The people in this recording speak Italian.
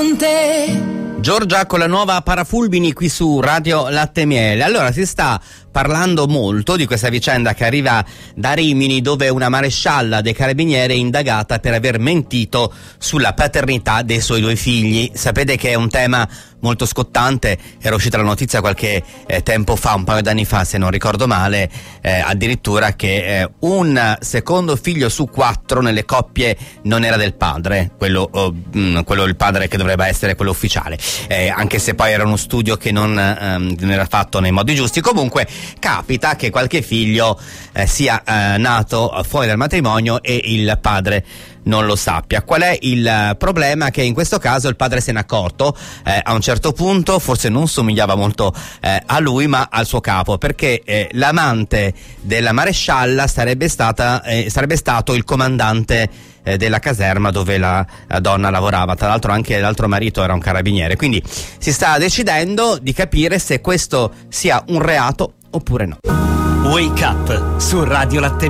Giorgia con la nuova Parafulmini qui su Radio Latte e Miele. Allora, si sta parlando molto di questa vicenda che arriva da Rimini, dove una marescialla dei carabinieri è indagata per aver mentito sulla paternità dei suoi 2 figli. Sapete che è un tema molto scottante, era uscita la notizia qualche tempo fa, un paio d'anni fa se non ricordo male, addirittura che un secondo figlio su 4 nelle coppie non era del padre, quello il padre che dovrebbe essere quello ufficiale, anche se poi era uno studio che non era fatto nei modi giusti. Comunque capita che qualche figlio sia nato fuori dal matrimonio e il padre non lo sappia. Qual è il problema? Che in questo caso il padre se n'è accorto a un certo punto, forse non somigliava molto a lui ma al suo capo, perché l'amante della marescialla sarebbe stato il comandante della caserma dove la donna lavorava. Tra l'altro anche l'altro marito era un carabiniere, quindi si sta decidendo di capire se questo sia un reato oppure no. Wake Up su Radio Latte